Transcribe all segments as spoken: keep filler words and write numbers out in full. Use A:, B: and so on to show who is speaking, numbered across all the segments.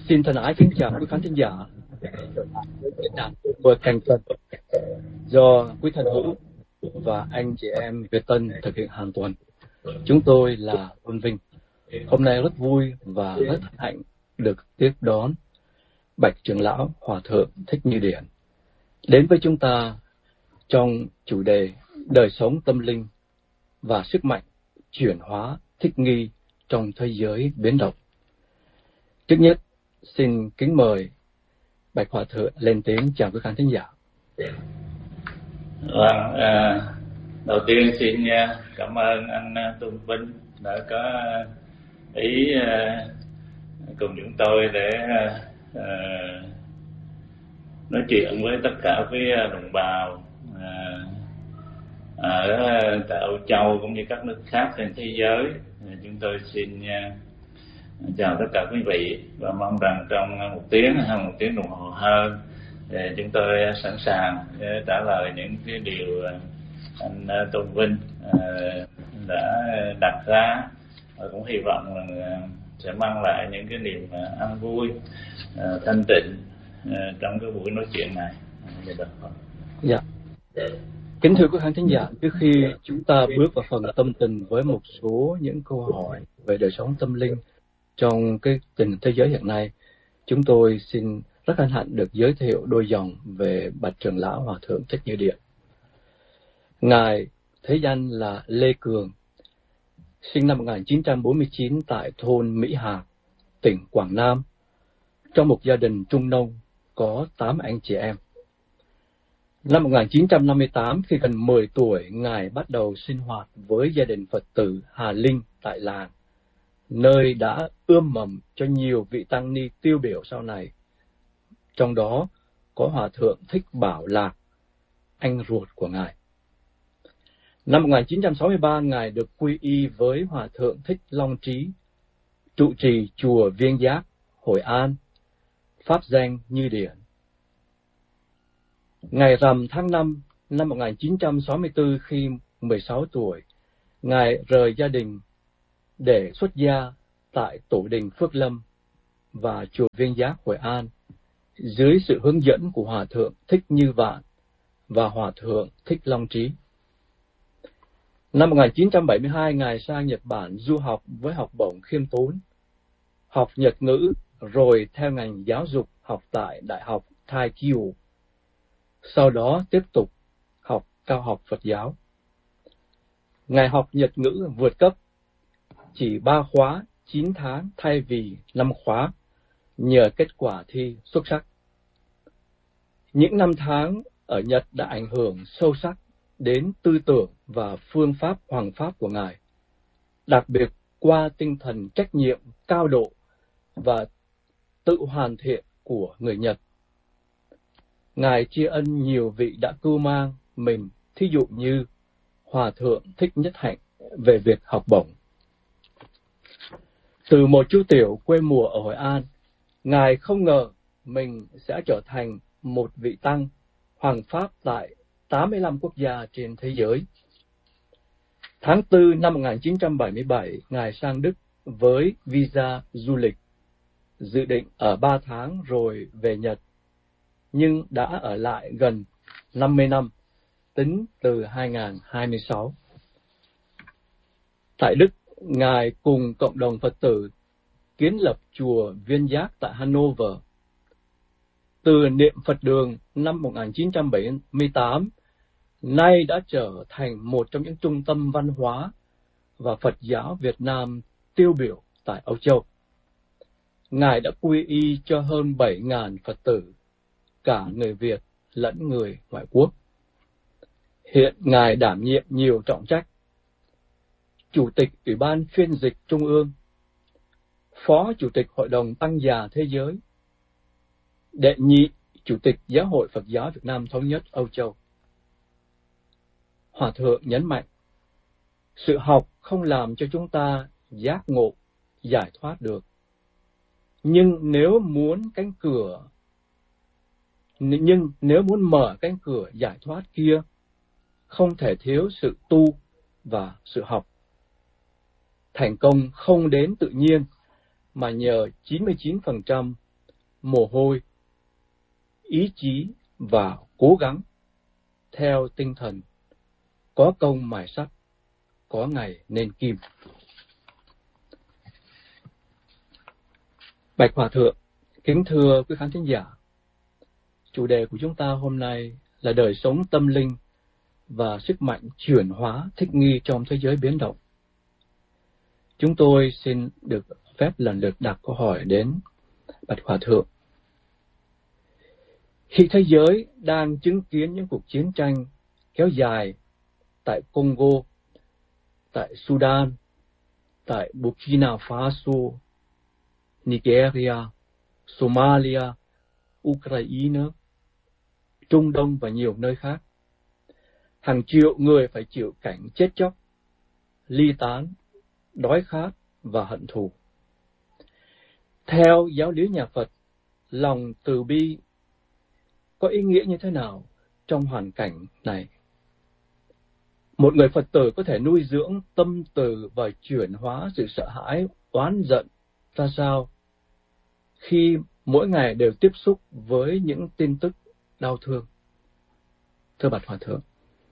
A: Xin thân ái kính chào quý khán thính giả diễn đàn World Canton do quý thân hữu và anh chị em Việt Tân thực hiện hàng tuần. Chúng tôi là Quân Vinh. Hôm nay rất vui và rất hạnh được tiếp đón Bạch trưởng lão Hòa thượng Thích Như Điển đến với chúng ta trong chủ đề đời sống tâm linh và sức mạnh chuyển hóa thích nghi trong thế giới biến động. Trước nhất, xin kính mời Bạch Hòa thượng lên tiếng chào quý khán thính giả.
B: Vâng, à, đầu tiên xin cảm ơn anh Tôn Vinh đã có ý à, cùng chúng tôi để à, nói chuyện với tất cả quý đồng bào à, ở tại Âu Châu cũng như các nước khác trên thế giới. Chúng tôi xin à, chào tất cả quý vị và mong rằng trong một tiếng hay một tiếng đồng hồ hơn thì chúng tôi sẵn sàng để trả lời những cái điều anh Tôn Vinh đã đặt ra, và cũng hy vọng là sẽ mang lại những cái niềm an vui, thanh tịnh trong cái buổi nói chuyện này.
A: Dạ. Kính thưa quý khán thính giả, trước khi chúng ta bước vào phần tâm tình với một số những câu hỏi về đời sống tâm linh trong cái tình thế giới hiện nay, chúng tôi xin rất hân hạnh được giới thiệu đôi dòng về Bạch trưởng lão Hòa thượng Thích Như Điển. Ngài thế danh là Lê Cường, sinh năm một nghìn chín trăm bốn mươi chín tại thôn Mỹ Hạc, tỉnh Quảng Nam, trong một gia đình trung nông có tám anh chị em. Năm một nghìn chín trăm năm mươi tám, khi gần mười tuổi, Ngài bắt đầu sinh hoạt với gia đình Phật tử Hà Linh tại làng, nơi đã ươm mầm cho nhiều vị tăng ni tiêu biểu sau này. Trong đó có Hòa thượng Thích Bảo Lạc, anh ruột của Ngài. Năm một nghìn chín trăm sáu mươi ba, Ngài được quy y với Hòa thượng Thích Long Trí, trụ trì chùa Viên Giác, Hội An, pháp danh Như Điển. Ngày rằm tháng năm năm một nghìn chín trăm sáu mươi tư, khi mười sáu tuổi, Ngài rời gia đình để xuất gia tại Tổ đình Phước Lâm và chùa Viên Giác, Hội An, dưới sự hướng dẫn của Hòa thượng Thích Như Vạn và Hòa thượng Thích Long Trí. Năm một nghìn chín trăm bảy mươi hai, Ngài sang Nhật Bản du học với học bổng khiêm tốn, học Nhật ngữ, rồi theo ngành giáo dục học tại Đại học Taikyo. Sau đó tiếp tục học cao học Phật giáo. Ngài học Nhật ngữ vượt cấp, chỉ ba khóa chín tháng thay vì năm khóa, nhờ kết quả thi xuất sắc. Những năm tháng ở Nhật đã ảnh hưởng sâu sắc đến tư tưởng và phương pháp hoàng pháp của Ngài, đặc biệt qua tinh thần trách nhiệm cao độ và tự hoàn thiện của người Nhật. Ngài tri ân nhiều vị đã cưu mang mình, thí dụ như Hòa thượng Thích Nhất Hạnh, về việc học bổng. Từ một chú tiểu quê mùa ở Hội An, Ngài không ngờ mình sẽ trở thành một vị tăng hoàng pháp tại tám mươi lăm quốc gia trên thế giới. Tháng tư năm một nghìn chín trăm bảy mươi bảy, Ngài sang Đức với visa du lịch, dự định ở ba tháng rồi về Nhật, nhưng đã ở lại gần năm mươi năm, tính từ hai nghìn không trăm hai mươi sáu. Tại Đức, Ngài cùng cộng đồng Phật tử kiến lập chùa Viên Giác tại Hanover. Từ niệm Phật đường năm một nghìn chín trăm bảy mươi tám, nay đã trở thành một trong những trung tâm văn hóa và Phật giáo Việt Nam tiêu biểu tại Âu Châu. Ngài đã quy y cho hơn bảy nghìn Phật tử, cả người Việt lẫn người ngoại quốc. Hiện Ngài đảm nhiệm nhiều trọng trách: Chủ tịch Ủy ban Phiên dịch Trung ương, Phó Chủ tịch Hội đồng Tăng già Thế giới, Đệ nhị Chủ tịch Giáo hội Phật giáo Việt Nam Thống nhất Âu Châu. Hòa thượng nhấn mạnh, sự học không làm cho chúng ta giác ngộ, giải thoát được. Nhưng nếu muốn cánh cửa, nhưng nếu muốn mở cánh cửa giải thoát kia, không thể thiếu sự tu và sự học. Thành công không đến tự nhiên, mà nhờ chín mươi chín phần trăm mồ hôi, ý chí và cố gắng theo tinh thần có công mài sắt, có ngày nên kim. Bạch Hòa Thượng, kính thưa quý khán thính giả, chủ đề của chúng ta hôm nay là đời sống tâm linh và sức mạnh chuyển hóa thích nghi trong thế giới biến động. Chúng tôi xin được phép lần lượt đặt câu hỏi đến Bạch Hòa Thượng. Khi thế giới đang chứng kiến những cuộc chiến tranh kéo dài tại Congo, tại Sudan, tại Burkina Faso, Nigeria, Somalia, Ukraine, Trung Đông và nhiều nơi khác, hàng triệu người phải chịu cảnh chết chóc, ly tán, đói khát và hận thù. Theo giáo lý nhà Phật, lòng từ bi có ý nghĩa như thế nào trong hoàn cảnh này? Một người Phật tử có thể nuôi dưỡng tâm từ và chuyển hóa sự sợ hãi, oán giận ra sao khi mỗi ngày đều tiếp xúc với những tin tức đau thương? Thưa Bạch Hòa Thượng.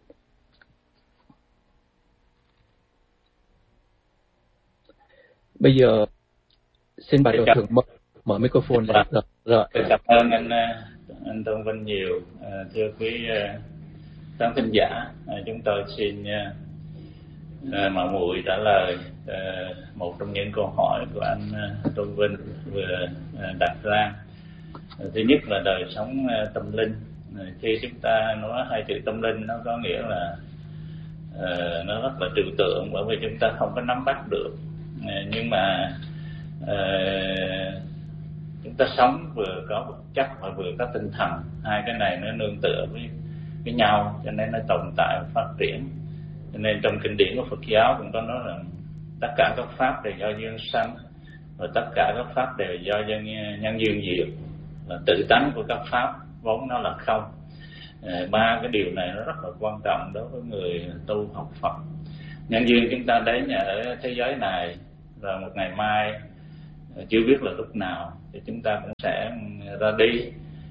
A: Bây giờ xin Bạch Hòa Thượng mở, mở microphone lên. Rồi, rồi.
B: Cảm ơn anh anh Tôn Vinh nhiều. À, thưa quý khán thính giả, à, chúng tôi xin à, mạo muội trả lời à, một trong những câu hỏi của anh Tôn Vinh vừa à, đặt ra. À, thứ nhất là đời sống à, tâm linh. À, khi chúng ta nói hai chữ tâm linh, nó có nghĩa là à, nó rất là trừu tượng, bởi vì chúng ta không có nắm bắt được. À, nhưng mà à, chúng ta sống vừa có vật chất và vừa có tinh thần, hai cái này nó nương tựa với với nhau, cho nên nó tồn tại và phát triển. Cho nên trong kinh điển của Phật giáo cũng có nói là tất cả các pháp đều do duyên sanh, và tất cả các pháp đều do nhân, nhân duyên diệt, là tự tánh của các pháp vốn nó là không. À, ba cái điều này nó rất là quan trọng đối với người tu học Phật. Nhân duyên chúng ta đến ở thế giới này, và một ngày mai chưa biết là lúc nào thì chúng ta cũng sẽ ra đi,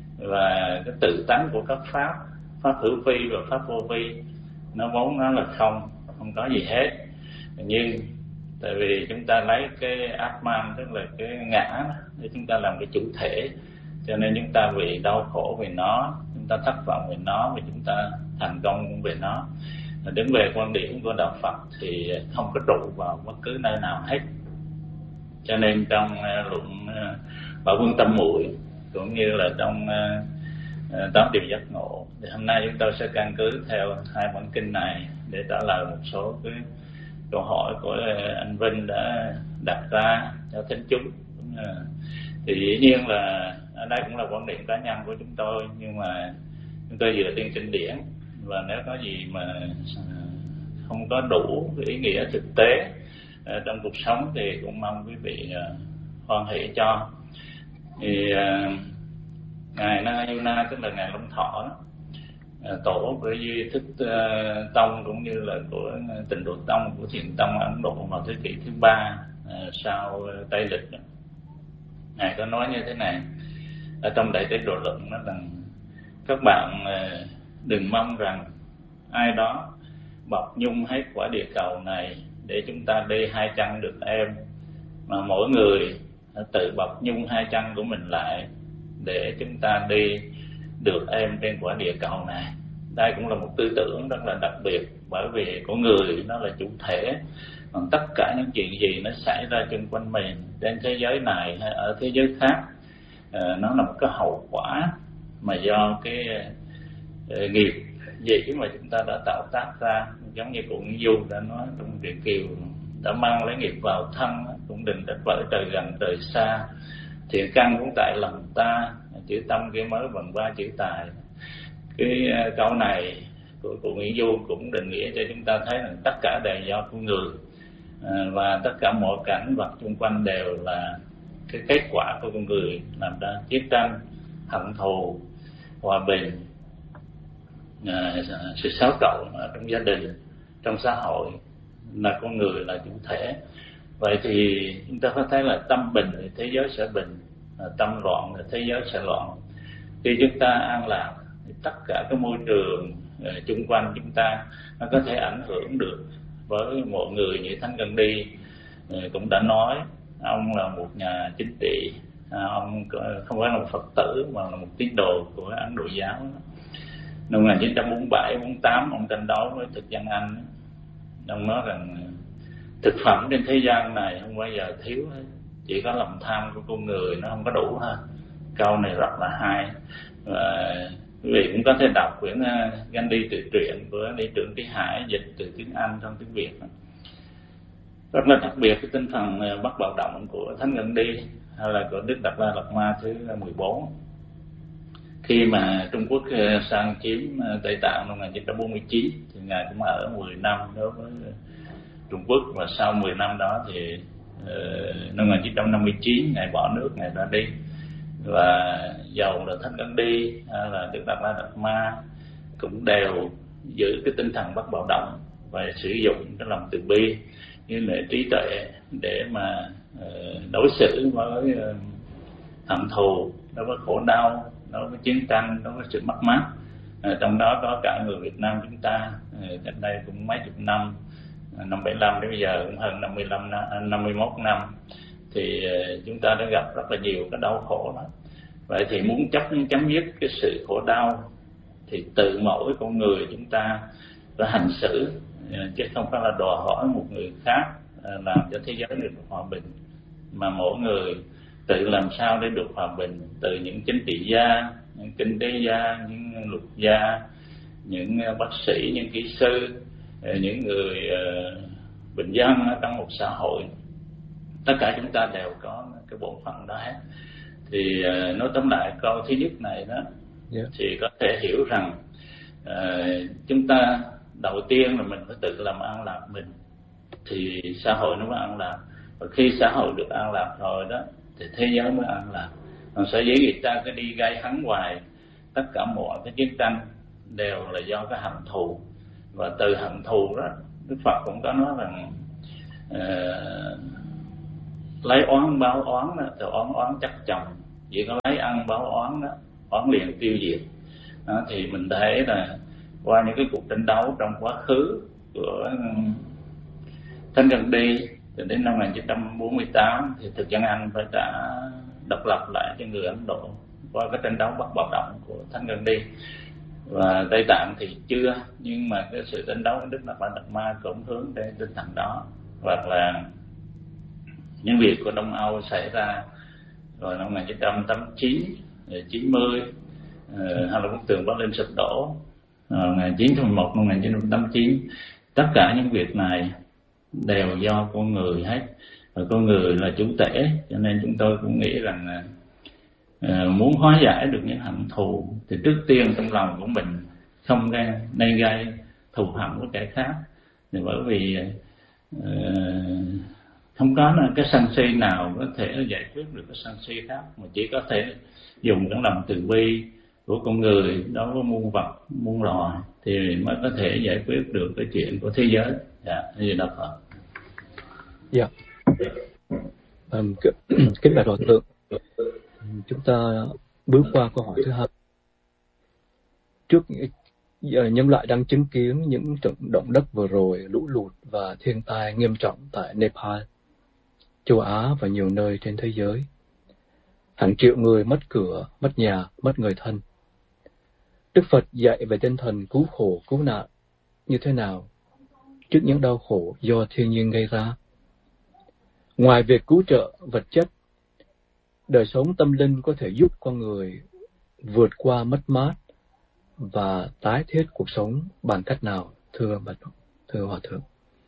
B: và cái tự tánh của các pháp, pháp hữu vi và pháp vô vi, nó vốn nó là không, không có gì hết. Nhưng tại vì chúng ta lấy cái Atman, tức là cái ngã để chúng ta làm cái chủ thể, cho nên chúng ta bị đau khổ vì nó, chúng ta thất vọng vì nó, và chúng ta thành công về nó. Đứng về quan điểm của đạo Phật thì không có trụ vào bất cứ nơi nào hết. Cho nên trong uh, luận uh, Bảo Vương Tâm Muội cũng như là trong uh, Tám Điều Giác Ngộ, thì hôm nay chúng tôi sẽ căn cứ theo hai bản kinh này để trả lời một số cái câu hỏi của uh, anh Vinh đã đặt ra cho thính chúng. Uh, thì dĩ nhiên là ở đây cũng là quan điểm cá nhân của chúng tôi, nhưng mà chúng tôi dựa trên kinh điển, và nếu có gì mà không có đủ cái ý nghĩa thực tế uh, trong cuộc sống thì cũng mong quý vị uh, hoan hỷ cho. Thì uh, ngài Nayuna, tức là ngài Long Thọ đó, uh, tổ của Duy Thức uh, Tông cũng như là của Tịnh Độ Tông, của Thiền Tông Ấn Độ vào thế kỷ thứ ba uh, sau uh, Tây Lịch đó. Ngài có nói như thế này ở trong Đại Tế Độ Luận, nói rằng các bạn uh, đừng mong rằng ai đó bọc nhung hết quả địa cầu này để chúng ta đi hai chân được em, mà mỗi người tự bọc nhung hai chân của mình lại để chúng ta đi được em trên quả địa cầu này. Đây cũng là một tư tưởng rất là đặc biệt, bởi vì con người nó là chủ thể, còn tất cả những chuyện gì nó xảy ra xung quanh mình trên thế giới này hay ở thế giới khác, nó là một cái hậu quả mà do cái nghiệp dĩ mà chúng ta đã tạo tác ra. Giống như cụ Nguyễn Du đã nói trong truyện Kiều, đã mang lấy nghiệp vào thân, cũng đừng trách vỡ trời gần trời xa, thiện căn cũng tại lòng ta, chữ tâm kia mới bằng ba chữ tài. Cái câu này của cụ Nguyễn Du cũng định nghĩa cho chúng ta thấy là tất cả đều do con người, và tất cả mọi cảnh vật xung quanh đều là cái kết quả của con người làm ra. Chiến tranh, hận thù, hòa bình, À, sự xáo trộn ở trong gia đình, trong xã hội, là con người là chủ thể. Vậy thì chúng ta có thấy là tâm bình thì thế giới sẽ bình, tâm loạn thì thế giới sẽ loạn. Khi chúng ta an lạc thì tất cả cái môi trường uh, chung quanh chúng ta nó có thể ảnh hưởng được với mọi người. Như Thánh Gandhi uh, cũng đã nói, ông là một nhà chính trị, uh, ông không phải là một Phật tử mà là một tín đồ của Ấn Độ giáo. Năm một nghìn chín trăm bốn mươi bảy bốn mươi tám ông tranh đấu với thực dân Anh. Ông nói rằng thực phẩm trên thế gian này không bao giờ thiếu hết, chỉ có lòng tham của con người nó không có đủ ha. Câu này rất là hay, và quý vị cũng có thể đọc quyển Gandhi tự truyện của Lý Trưởng Trí Hải dịch từ tiếng Anh sang tiếng Việt. Rất là đặc biệt cái tinh thần bất bạo động của Thánh Gandhi hay là của Đức Đạt Lai Lạt Ma thứ mười bốn. Khi mà Trung Quốc sang chiếm Tây Tạng năm một nghìn chín trăm bốn mươi chín thì ngài cũng ở mười năm đối với Trung Quốc, và sau mười năm đó thì uh, năm một nghìn chín trăm năm mươi chín ngài bỏ nước, ngài ra đi. Và dầu là Thánh Gandhi hay là Đức Đạt Lai Lạt Ma cũng đều giữ cái tinh thần bất bạo động và sử dụng cái lòng từ bi như là trí tuệ để mà uh, đối xử với uh, hận thù, đối với khổ đau, đối với chiến tranh, đối với sự mất mát. À, trong đó có cả người Việt Nam chúng ta, cách đây cũng mấy chục năm, năm bảy mươi lăm đến bây giờ cũng hơn năm mươi lăm năm, năm mươi mốt năm, thì chúng ta đã gặp rất là nhiều cái đau khổ đó. Vậy thì muốn chấp chấm dứt cái sự khổ đau thì tự mỗi con người chúng ta phải hành xử, chứ không phải là đòi hỏi một người khác làm cho thế giới được hòa bình, mà mỗi người tự làm sao để được hòa bình, từ những chính trị gia, những kinh tế gia, những luật gia, những bác sĩ, những kỹ sư, những người uh, bình dân ở trong một xã hội. Tất cả chúng ta đều có cái bổn phận đó hết. Thì uh, nói tóm lại câu thứ nhất này đó, yeah. thì có thể hiểu rằng uh, chúng ta đầu tiên là mình phải tự làm an lạc mình, thì xã hội nó mới an lạc. Và khi xã hội được an lạc rồi đó thì thế giới mới an lạc. Còn sở dĩ người ta cứ đi gây hấn hoài, tất cả mọi cái chiến tranh đều là do cái hận thù. Và từ hận thù đó, Đức Phật cũng có nói rằng uh, lấy oán báo oán đó, thì oán oán chắc chồng, chỉ có lấy ăn báo oán đó, oán liền tiêu diệt. Đó, thì mình thấy là qua những cái cuộc tranh đấu trong quá khứ của Thánh Gandhi từ đến năm một nghìn chín trăm bốn mươi tám thì thực dân Anh phải trả độc lập lại cho người Ấn Độ qua cái tranh đấu bất bạo động của Thánh Gandhi. Và Tây Tạng thì chưa, nhưng mà cái sự tranh đấu của Đức Đạt Lai Lạt Ma cũng hướng đến tinh thần đó. Hoặc là những việc của Đông Âu xảy ra rồi năm một nghìn chín trăm tám mươi chín, chín mươi, hay là bức tường Berlin sụp đổ một nghìn chín trăm mười một, năm một nghìn chín trăm tám mươi chín, tất cả những việc này đều do con người hết, và con người là chủ thể. Cho nên chúng tôi cũng nghĩ rằng uh, muốn hóa giải được những hận thù thì trước tiên trong lòng của mình không gây, nên gây thù hận với kẻ khác. Thì bởi vì uh, không có cái sân si nào có thể giải quyết được cái sân si khác, mà chỉ có thể dùng cái lòng từ bi của con người đối với muôn vật, muôn loài thì mới có thể giải quyết được cái chuyện của thế giới. Dạ, như Đạo Phật.
A: Dạ. Um, kính bạch Hòa thượng, chúng ta bước qua câu hỏi thứ hai. Trước giờ nhân loại đang chứng kiến những trận động đất vừa rồi, lũ lụt và thiên tai nghiêm trọng tại Nepal, châu Á và nhiều nơi trên thế giới. Hàng triệu người mất cửa, mất nhà, mất người thân. Đức Phật dạy về tinh thần cứu khổ, cứu nạn như thế nào trước những đau khổ do thiên nhiên gây ra. Ngoài việc cứu trợ vật chất, đời sống tâm linh có thể giúp con người vượt qua mất mát và tái thiết cuộc sống bằng cách nào, thưa bạch thưa Hòa thượng?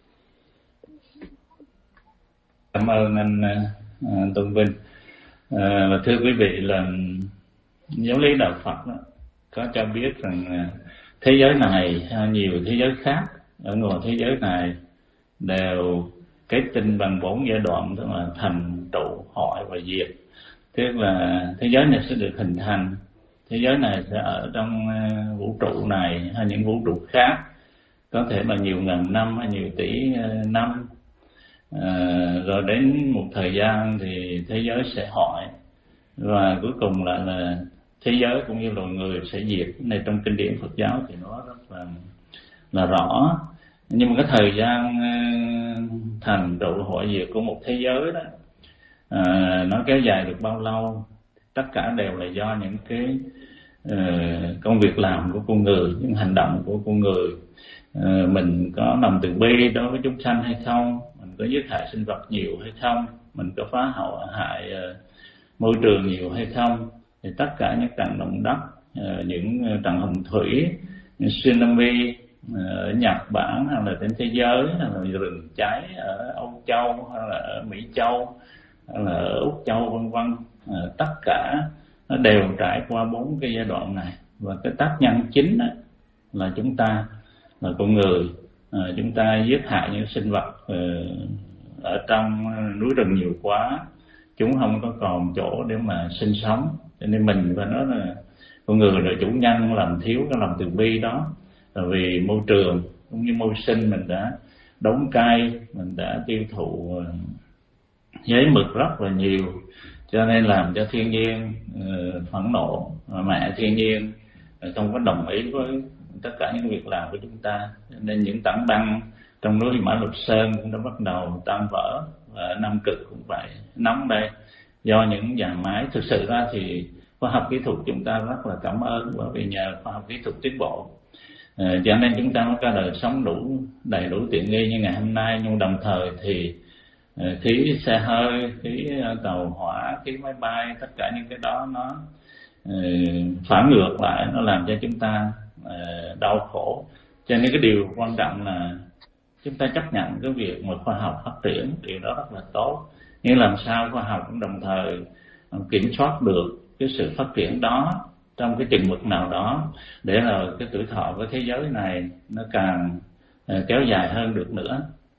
B: Cảm ơn anh uh, Tôn Vinh. Uh, và thưa quý vị, là giáo lý Đạo Phật đó, có cho biết rằng uh, thế giới này hay nhiều thế giới khác ở ngoài thế giới này đều kết tinh bằng bốn giai đoạn, tức là thành, trụ, hoại và diệt. Tức là thế giới này sẽ được hình thành, thế giới này sẽ ở trong uh, vũ trụ này hay những vũ trụ khác, có thể là nhiều ngàn năm hay nhiều tỷ uh, năm. À, rồi đến một thời gian thì thế giới sẽ hoại, và cuối cùng lại là thế giới cũng như loài người sẽ diệt. Cái này trong kinh điển Phật giáo thì nó rất là là rõ. Nhưng mà cái thời gian thành tựu hội diệt của một thế giới đó, à, nó kéo dài được bao lâu, tất cả đều là do những cái uh, công việc làm của con người, những hành động của con người. Uh, mình có lòng từ bi đối với chúng sanh hay không, mình có giết hại sinh vật nhiều hay không, mình có phá hậu hại uh, môi trường nhiều hay không, thì tất cả những trận động đất, uh, những trận hồng thủy, những tsunami ở Nhật Bản hay là trên thế giới, hay là rừng cháy ở Âu Châu hay là ở Mỹ Châu hay là ở Úc Châu vân vân, à, tất cả nó đều trải qua bốn cái giai đoạn này. Và cái tác nhân chính đó là chúng ta, là con người. À, chúng ta giết hại những sinh vật à, ở trong núi rừng nhiều quá, chúng không có còn chỗ để mà sinh sống, cho nên mình phải nói là con người là chủ nhân, làm thiếu cái lòng từ bi đó. Là vì môi trường cũng như môi sinh mình đã đóng cai, mình đã tiêu thụ giấy mực rất là nhiều, cho nên làm cho thiên nhiên uh, phẫn nộ, mẹ thiên nhiên uh, không có đồng ý với tất cả những việc làm của chúng ta. Nên những tảng băng trong núi Mã Lục Sơn cũng đã bắt đầu tan vỡ, và Nam Cực cũng vậy, nóng đây do những nhà máy. Thực sự ra thì khoa học kỹ thuật chúng ta rất là cảm ơn, bởi vì nhờ khoa học kỹ thuật tiến bộ, À, cho nên chúng ta mới có đời sống đủ đầy đủ tiện nghi như ngày hôm nay. Nhưng đồng thời thì uh, khí xe hơi, khí uh, tàu hỏa, khí máy bay, tất cả những cái đó nó uh, phản ngược lại, nó làm cho chúng ta uh, đau khổ. Cho nên cái điều quan trọng là chúng ta chấp nhận cái việc mà khoa học phát triển, điều đó rất là tốt. Nhưng làm sao khoa học cũng đồng thời uh, kiểm soát được cái sự phát triển đó trong cái chừng mực nào đó, để là cái tuổi thọ của thế giới này nó càng uh, kéo dài hơn được nữa.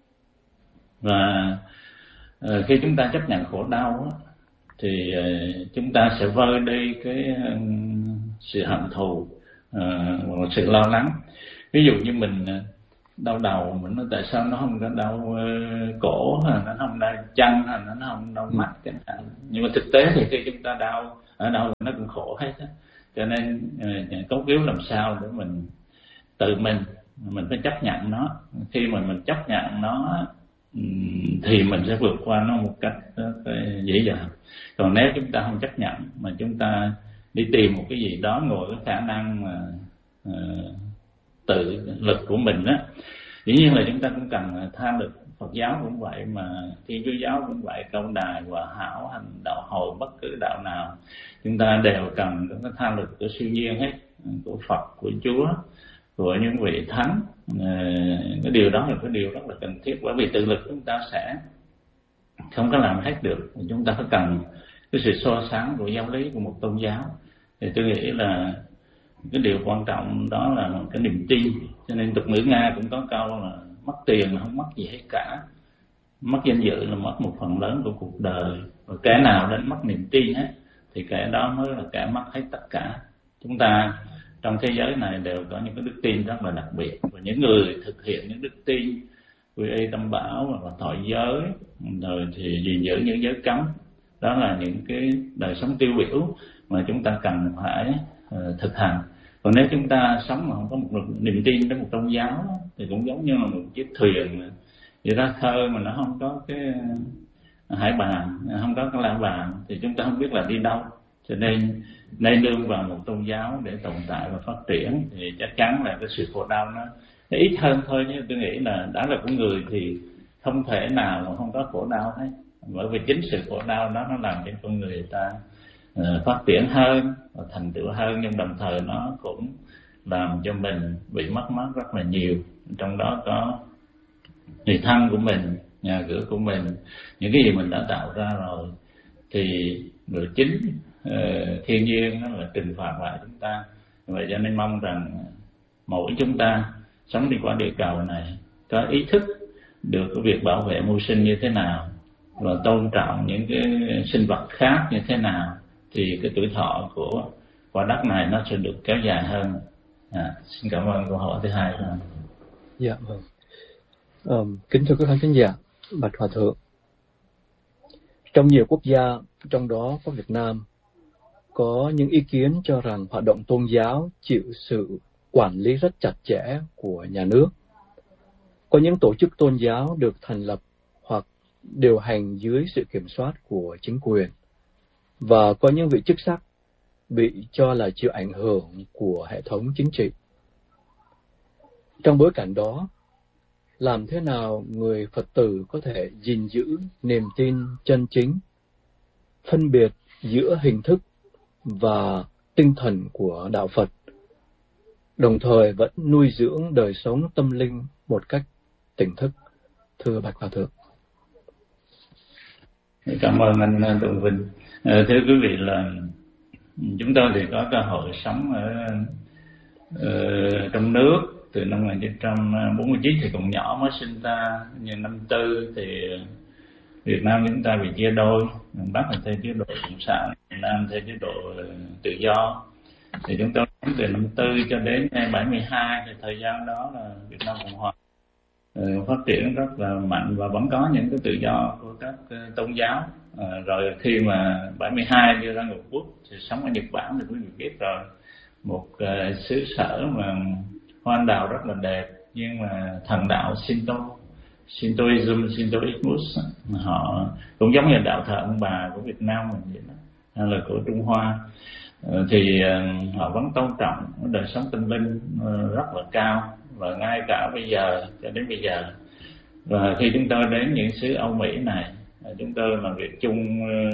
B: Và uh, khi chúng ta chấp nhận khổ đau á, thì uh, chúng ta sẽ vơi đi cái uh, sự hận thù, uh, sự lo lắng. Ví dụ như mình uh, đau đầu, mình nói tại sao nó không có đau uh, cổ, hay nó không đau chân, hay nó không đau mắt chẳng hạn. Nhưng mà thực tế thì khi chúng ta đau ở đâu nó cũng khổ hết á. Cho nên uh, cấu cứu làm sao để mình tự mình mình phải chấp nhận nó. Khi mà mình chấp nhận nó um, thì mình sẽ vượt qua nó một cách uh, dễ dàng. Còn nếu chúng ta không chấp nhận mà chúng ta đi tìm một cái gì đó ngồi cái khả năng mà uh, tự lực của mình á, dĩ nhiên là chúng ta cũng cần tha lực. Phật giáo cũng vậy, mà Thiên Chúa giáo cũng vậy, Câu Đài, Hòa Hảo, Hành Đạo, Hồi, bất cứ đạo nào chúng ta đều cần cái tha lực của siêu nhiên hết, của Phật, của Chúa, của những vị thánh. Cái điều đó là cái điều rất là cần thiết, bởi vì tự lực chúng ta sẽ không có làm hết được. Chúng ta phải cần cái sự so sánh của giáo lý của một tôn giáo. Thì tôi nghĩ là cái điều quan trọng đó là cái niềm tin. Cho nên tục ngữ Nga cũng có câu là mất tiền là không mất gì hết cả, mất danh dự là mất một phần lớn của cuộc đời, và kẻ nào đến mất niềm tin hết thì kẻ đó mới là kẻ mất hết tất cả. Chúng ta trong thế giới này đều có những cái đức tin rất là đặc biệt, và những người thực hiện những đức tin quy y tam bảo và thọ giới, rồi thì gìn giữ những giới cấm, đó là những cái đời sống tiêu biểu mà chúng ta cần phải uh, thực hành. Còn nếu chúng ta sống mà không có một niềm tin đến một tôn giáo thì cũng giống như là một chiếc thuyền đi ra khơi mà nó không có cái hải bàn, không có cái la bàn, thì chúng ta không biết là đi đâu. Cho nên nên nương vào một tôn giáo để tồn tại và phát triển thì chắc chắn là cái sự khổ đau nó, nó ít hơn thôi. Nhưng tôi nghĩ là đã là con người thì không thể nào mà không có khổ đau hết, bởi vì chính sự khổ đau đó nó làm cho con người ta uh, phát triển hơn và thành tựu hơn, nhưng đồng thời nó cũng làm cho mình bị mất mát rất là nhiều. Trong đó có người thân của mình, nhà cửa của mình, những cái gì mình đã tạo ra rồi, thì người chính uh, thiên nhiên nó là trừng phạt lại chúng ta. Vậy cho nên mong rằng mỗi chúng ta sống đi qua địa cầu này có ý thức được cái việc bảo vệ môi sinh như thế nào, và tôn trọng những cái sinh vật khác như thế nào, thì cái tuổi thọ của quả đất này nó sẽ được kéo dài hơn. À, xin cảm ơn câu hỏi thứ hai.
A: Dạ vâng. Um, kính thưa các khán giả, bạch hòa thượng, trong nhiều quốc gia, trong đó có Việt Nam, có những ý kiến cho rằng hoạt động tôn giáo chịu sự quản lý rất chặt chẽ của nhà nước. Có những tổ chức tôn giáo được thành lập hoặc điều hành dưới sự kiểm soát của chính quyền, và có những vị chức sắc bị cho là chịu ảnh hưởng của hệ thống chính trị. Trong bối cảnh đó, làm thế nào người Phật tử có thể gìn giữ niềm tin chân chính, phân biệt giữa hình thức và tinh thần của đạo Phật, đồng thời vẫn nuôi dưỡng đời sống tâm linh một cách tỉnh thức? Thưa Bạch Hòa Thượng.
B: Cảm ơn anh Tùng Vinh. À, thưa quý vị, là chúng tôi thì có cơ hội sống ở, ở trong nước từ năm một nghìn chín trăm bốn mươi chín, thì còn nhỏ mới sinh ra. Nhưng năm tư thì Việt Nam chúng ta bị chia đôi, miền Bắc là theo chế độ cộng sản, miền Nam theo chế độ tự do. Thì chúng tôi từ năm tư cho đến bảy mươi hai, thì thời gian đó là Việt Nam Cộng Hòa phát triển rất là mạnh và vẫn có những cái tự do của các tôn giáo. À, rồi khi mà bảy mươi hai đưa ra Ngũ Quốc thì sống ở Nhật Bản thì quý vị biết rồi, một uh, xứ sở mà hoa anh đào rất là đẹp, nhưng mà thần đạo Shinto, Shintoism, Shintoismus, họ cũng giống như đạo thờ ông bà của Việt Nam mình vậy đó, hay là của Trung Hoa. Uh, thì uh, họ vẫn tôn trọng đời sống tâm linh uh, rất là cao, và ngay cả bây giờ cho đến bây giờ. Và khi chúng tôi đến những xứ Âu Mỹ này, chúng tôi làm việc chung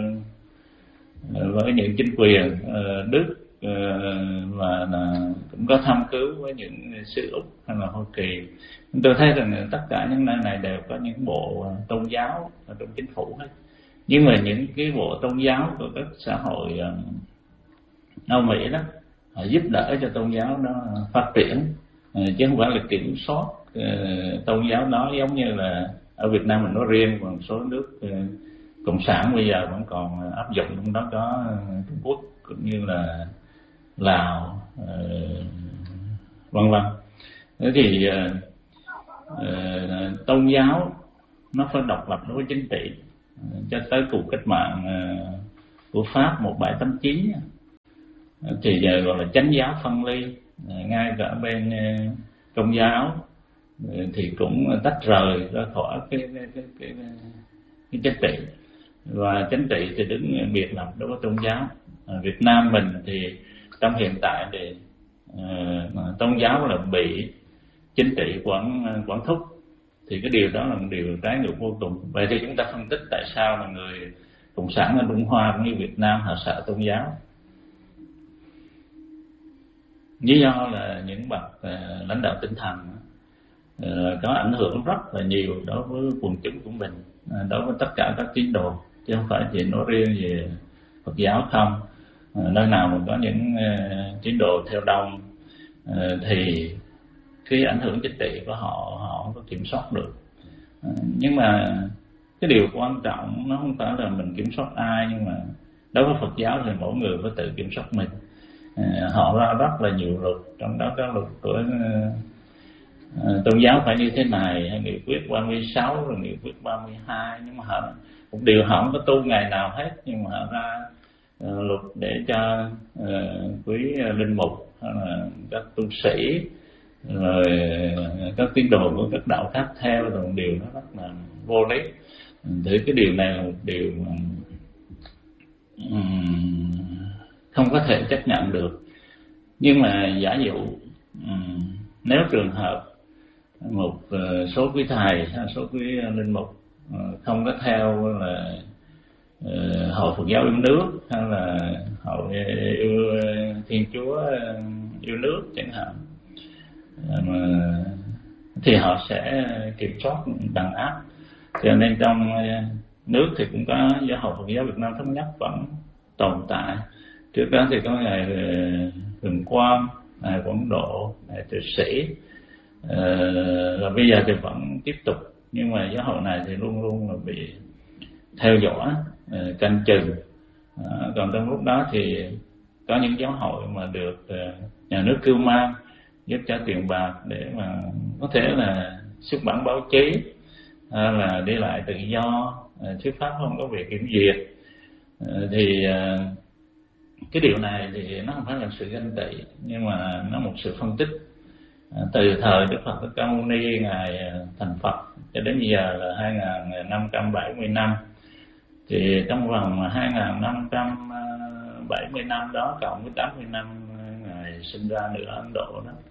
B: với những chính quyền Đức, và cũng có thăm cứu với những xứ Úc hay là Hoa Kỳ. Chúng tôi thấy rằng tất cả những nơi này đều có những bộ tôn giáo ở trong chính phủ hết, nhưng mà những cái bộ tôn giáo của các xã hội Âu Mỹ đó, họ giúp đỡ cho tôn giáo đó phát triển, chứ không phải là kiểm soát tôn giáo đó, giống như là ở Việt Nam mình nói riêng, và một số nước cộng sản bây giờ vẫn còn áp dụng. Trong đó có Trung Quốc cũng như là Lào, vân vân. Thế thì uh, tôn giáo nó phải độc lập đối với chính trị. Cho tới cuộc cách mạng uh, của Pháp một nghìn bảy trăm tám mươi chín thì giờ gọi là chánh giáo phân ly. Uh, ngay cả bên uh, Công giáo thì cũng tách rời ra khỏi cái cái cái, cái, cái chính trị, và chính trị thì đứng biệt lập đối với tôn giáo. À, Việt Nam mình thì trong hiện tại thì uh, tôn giáo là bị chính trị quản quản thúc, thì cái điều đó là một điều trái ngược vô cùng. Vậy thì chúng ta phân tích tại sao mà người cộng sản ở Trung Hoa cũng như Việt Nam họ sợ tôn giáo. Lý do là những bậc uh, lãnh đạo tinh thần uh, có ảnh hưởng rất là nhiều đối với quần chúng của mình, uh, đối với tất cả các tín đồ, chứ không phải chỉ nói riêng về Phật giáo không. Uh, nơi nào mà có những uh, tín đồ theo đông uh, thì cái ảnh hưởng chính trị của họ họ không có kiểm soát được. Uh, nhưng mà cái điều quan trọng nó không phải là mình kiểm soát ai, nhưng mà đối với Phật giáo thì mỗi người phải tự kiểm soát mình. Uh, họ ra rất là nhiều luật, trong đó có luật của uh, uh, tôn giáo phải như thế này, hay nghị quyết ba mươi sáu rồi nghị quyết ba mươi hai, nhưng mà họ một điều họ không có tu ngày nào hết, nhưng mà họ ra uh, luật để cho uh, quý uh, linh mục hay là các tu sĩ rồi uh, các tín đồ của các đạo khác theo, rồi một điều nó rất là vô lý. Thì cái điều này là một điều um, không có thể chấp nhận được. Nhưng mà giả dụ um, nếu trường hợp một uh, số quý thầy hay số quý linh mục uh, không có theo là uh, hội Phật giáo yêu nước, hay là hội yêu Thiên Chúa yêu nước chẳng hạn, uh, mà, thì họ sẽ kiểm soát đàn áp. Cho nên trong uh, nước thì cũng có giáo hội Phật giáo Việt Nam Thống Nhất vẫn tồn tại. Trước đó thì có ngài Huỳnh Quang, ngài Quảng Độ, ngài Từ Sĩ, và bây giờ thì vẫn tiếp tục. Nhưng mà giáo hội này thì luôn luôn là bị theo dõi, canh chừng. Còn trong lúc đó thì có những giáo hội mà được nhà nước cưu mang, giúp cho tiền bạc để mà có thể là xuất bản báo chí, là đi lại tự do, thuyết pháp không có việc kiểm duyệt. Thì cái điều này thì nó không phải là sự ganh tị, nhưng mà nó một sự phân tích. À, từ thời Đức Phật Thích Ca Mâu Ni ngài thành Phật cho đến bây giờ là hai nghìn năm trăm bảy mươi năm, thì trong vòng hai nghìn năm trăm bảy mươi năm đó cộng với tám mươi năm ngài sinh ra nữa Ấn Độ đó,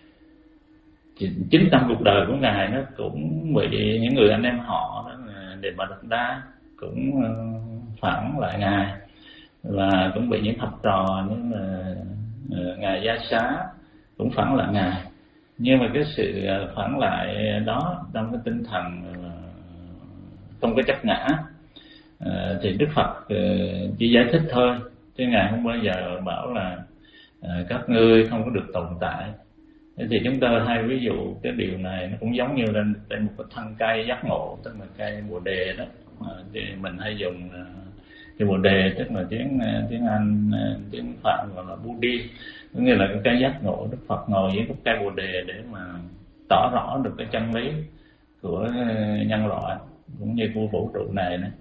B: thì chính trong cuộc đời của ngài nó cũng bị những người anh em họ đó, Đề Bà Đạt Đa cũng phản lại ngài, và cũng bị những học trò như là ngài Gia Xá cũng phản lại ngài. Nhưng mà cái sự phản lại đó trong cái tinh thần không có chấp ngã, thì Đức Phật chỉ giải thích thôi, chứ ngài không bao giờ bảo là các ngươi không có được tồn tại. Thế thì chúng tôi hay ví dụ cái điều này nó cũng giống như là trên một cái thân cây giác ngộ, tức là cây bồ đề đó, thì mình hay dùng cái bồ đề, tức là tiếng tiếng Anh, tiếng Phạn gọi là Budi, có nghĩa là cái cây giác ngộ. Đức Phật ngồi dưới cái cây bồ đề để mà tỏ rõ được cái chân lý của nhân loại cũng như của vũ trụ này nữa.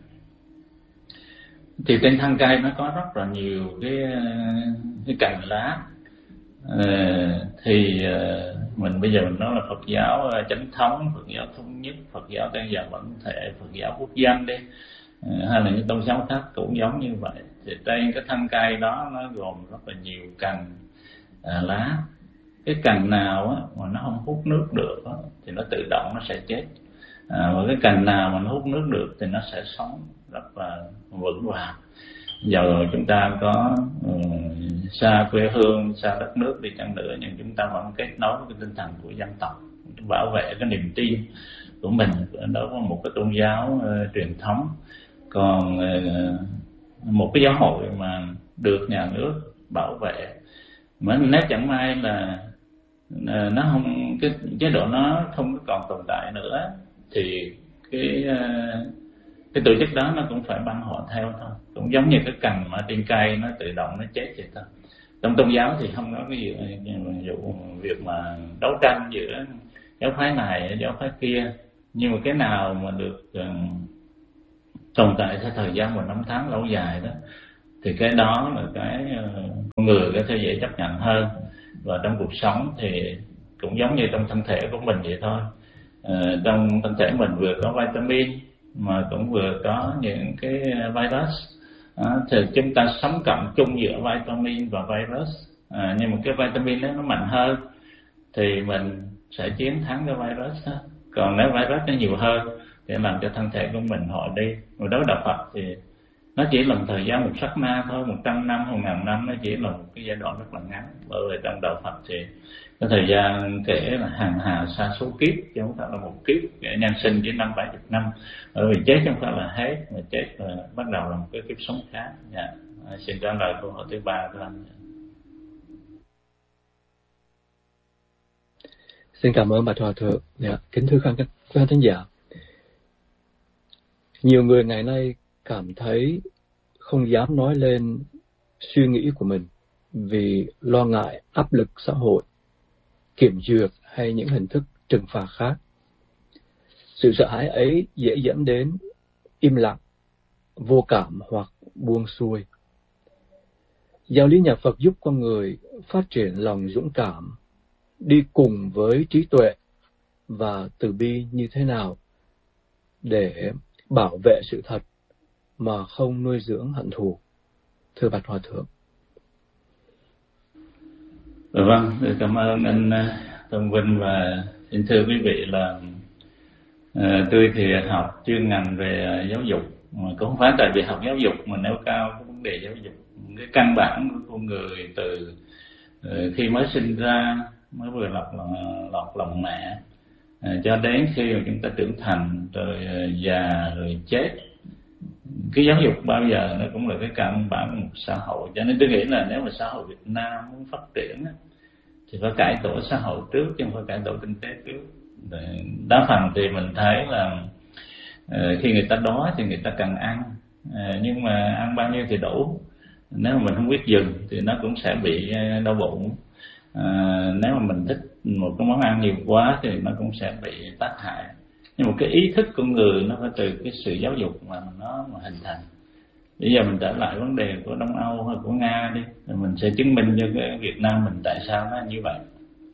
B: Thì trên thân cây nó có rất là nhiều cái cái cành lá. À, thì uh, mình bây giờ mình nói là Phật giáo uh, chánh thống, Phật giáo thống nhất, Phật giáo Tăng Già Bản Thể, Phật giáo quốc dân đi, uh, hay là những tôn giáo khác cũng giống như vậy. Thì trên cái thân cây đó nó gồm rất là nhiều cành uh, lá. Cái cành nào á, mà nó không hút nước được á, thì nó tự động nó sẽ chết. À, và cái cành nào mà nó hút nước được thì nó sẽ sống rất là vững vàng. Giờ chúng ta có uh, xa quê hương, xa đất nước đi chăng nữa, nhưng chúng ta vẫn kết nối với cái tinh thần của dân tộc, bảo vệ cái niềm tin của mình đối với một cái tôn giáo uh, truyền thống. Còn uh, một cái giáo hội mà được nhà nước bảo vệ, mà nếu chẳng may là uh, nó không, cái chế độ nó không còn tồn tại nữa, thì cái uh, cái tổ chức đó nó cũng phải băng họ theo thôi. Cũng giống như cái cành mà trên cây nó tự động nó chết vậy thôi. Trong tôn giáo thì không có cái vụ việc mà đấu tranh giữa giáo phái này giáo phái kia, nhưng mà cái nào mà được uh, tồn tại theo thời gian và năm tháng lâu dài đó, thì cái đó là cái uh, con người có thể dễ chấp nhận hơn. Và trong cuộc sống thì cũng giống như trong thân thể của mình vậy thôi. Uh, trong thân thể mình vừa có vitamin mà cũng vừa có những cái virus. À, thì chúng ta sống cộng chung giữa vitamin và virus. À, nhưng mà cái vitamin đó nó mạnh hơn thì mình sẽ chiến thắng cái virus đó. Còn nếu virus nó nhiều hơn thì làm cho thân thể của mình họ đi. Mà đối với đạo Phật thì nó chỉ là một thời gian, một sát na thôi, một trăm năm, một ngàn năm, nó chỉ là một cái giai đoạn rất là ngắn. Bởi vì trong đạo Phật thì cái thời gian kể là hàng hà sa số kiếp, chứ không phải là một kiếp. Cái nhân sinh chỉ năm bảy chục năm, bởi vì chết không phải là hết, mà chết là bắt đầu là một cái kiếp sống khác. Dạ. À, xin trả lời câu hỏi thứ ba của anh.
A: Xin cảm ơn bà Hòa Thượng. Dạ. Kính thưa khán, khán thính giả, nhiều người ngày nay cảm thấy không dám nói lên suy nghĩ của mình vì lo ngại áp lực xã hội, kiểm duyệt hay những hình thức trừng phạt khác. Sự sợ hãi ấy dễ dẫn đến im lặng, vô cảm hoặc buông xuôi. Giáo lý nhà Phật giúp con người phát triển lòng dũng cảm, đi cùng với trí tuệ và từ bi như thế nào để bảo vệ sự thật mà không nuôi dưỡng hận thù. Thưa Bạch Hòa Thượng.
B: Vâng, cảm ơn anh Tôn Vinh, và xin thưa quý vị là uh, tôi thì học chuyên ngành về giáo dục, mà cũng không phải tại vì học giáo dục mà nêu cao cái vấn đề giáo dục. Cái căn bản của con người từ uh, khi mới sinh ra, mới vừa lọt lọt lòng mẹ, uh, cho đến khi mà chúng ta trưởng thành rồi uh, già rồi chết, cái giáo dục bao giờ nó cũng là cái căn bản của một xã hội. Cho nên tôi nghĩ là nếu mà xã hội Việt Nam muốn phát triển thì phải cải tổ xã hội trước, chứ không phải cải tổ kinh tế trước. Đa phần thì mình thấy là khi người ta đói thì người ta cần ăn, nhưng mà ăn bao nhiêu thì đủ. Nếu mà mình không biết dừng thì nó cũng sẽ bị đau bụng. Nếu mà mình thích một cái món ăn nhiều quá thì nó cũng sẽ bị tác hại. Nhưng một cái ý thức của người nó phải từ cái sự giáo dục mà nó mà hình thành. Bây giờ mình trở lại vấn đề của Đông Âu hay của Nga đi, rồi mình sẽ chứng minh cho cái Việt Nam mình tại sao nó như vậy.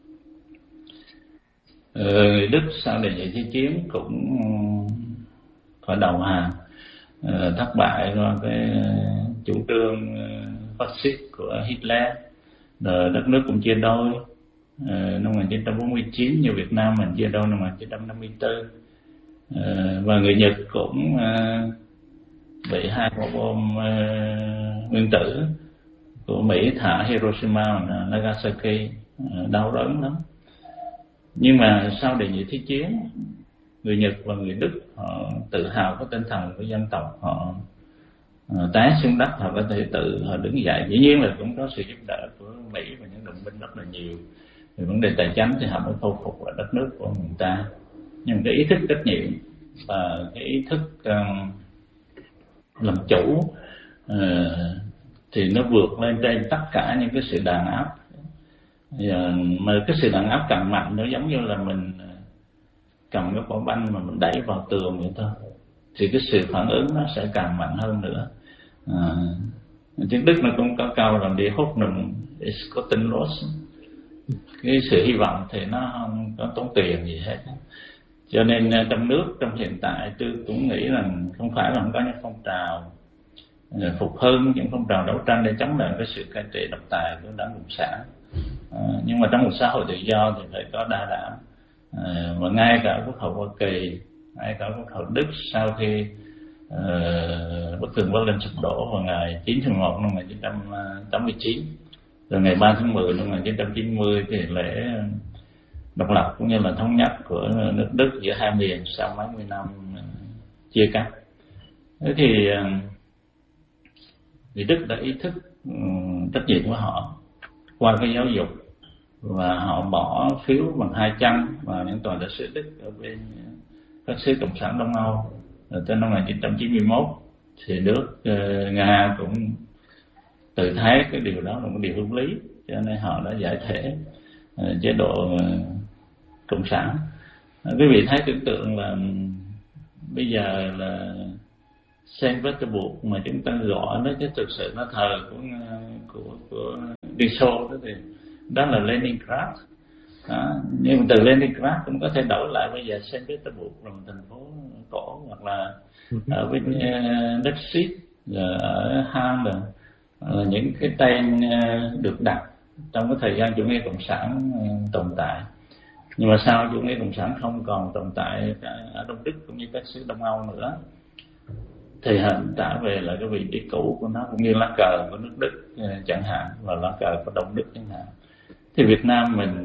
B: Người Đức sau đề nhị thế chiến cũng phải đầu hàng, thất bại do cái chủ trương phát xít của Hitler, rồi đất nước cũng chia đôi. Năm một nghìn chín trăm bốn mươi chín như Việt Nam mình chia đôi năm một nghìn chín trăm năm mươi tư, và người Nhật cũng bị hai quả bom nguyên tử của Mỹ thả Hiroshima và Nagasaki, đau đớn lắm. Nhưng mà sau đề nhị thế chiến, người Nhật và người Đức họ tự hào có tinh thần của dân tộc, họ té xuống đất, họ có thể tự họ đứng dậy. Dĩ nhiên là cũng có sự giúp đỡ của Mỹ và những đồng minh rất là nhiều. Về vấn đề tài chính thì họ mới khôi phục lại đất nước của người ta. Nhưng cái ý thức trách nhiệm và cái ý thức um, làm chủ uh, thì nó vượt lên trên tất cả những cái sự đàn áp. Và, mà cái sự đàn áp càng mạnh, nó giống như là mình cầm cái quả banh mà mình đẩy vào tường vậy thôi, thì cái sự phản ứng nó sẽ càng mạnh hơn nữa. À, tiếng Đức nó cũng có câu là die Hoffnung ist kostenlos, cái sự hy vọng thì nó không có tốn tiền gì hết. Cho nên trong nước trong hiện tại tôi cũng nghĩ rằng không phải là không có những phong trào phục hưng, những phong trào đấu tranh để chống lại cái sự cai trị độc tài của đảng Cộng sản. À, nhưng mà trong một xã hội tự do thì phải có đa đảng. À, và ngay cả Quốc hội Hoa Kỳ, ngay cả Quốc hội Đức sau khi uh, bức tường Berlin sụp đổ vào ngày chín tháng một năm một nghìn chín trăm tám mươi chín, rồi ngày ba tháng mười năm một nghìn chín trăm chín mươi thì lễ độc lập cũng như là thống nhất của nước Đức giữa hai miền sau mấy mươi năm chia cắt. Thế thì thì Đức đã ý thức um, trách nhiệm của họ qua cái giáo dục, và họ bỏ phiếu bằng hai chân vào những tòa đại sứ Đức ở bên các xứ Cộng sản Đông Âu. Rồi tới năm một nghìn chín trăm chín mươi mốt thì nước uh, Nga cũng tự thấy cái điều đó là một điều hợp lý, cho nên họ đã giải thể uh, chế độ uh, Cộng sản. Uh, quý vị thấy tưởng tượng là bây giờ là Saint Petersburg mà chúng ta gọi nó chứ thực sự nó thờ của của của Liên Xô đó, thì đó là Leningrad. Đó. Nhưng mà từ Leningrad cũng có thể đổi lại bây giờ Saint Petersburg là một thành phố cổ, hoặc là ở bên uh, đất Sít, ở Han là, là những cái tên uh, được đặt trong cái thời gian chủ nghĩa cộng sản uh, tồn tại. Nhưng mà sau chủ nghĩa cộng sản không còn tồn tại ở Đông Đức cũng như các xứ Đông Âu nữa, thì hình trả về lại cái vị trí cũ của nó, cũng như lá cờ của nước Đức chẳng hạn, và lá cờ của Đông Đức chẳng hạn. Thì Việt Nam mình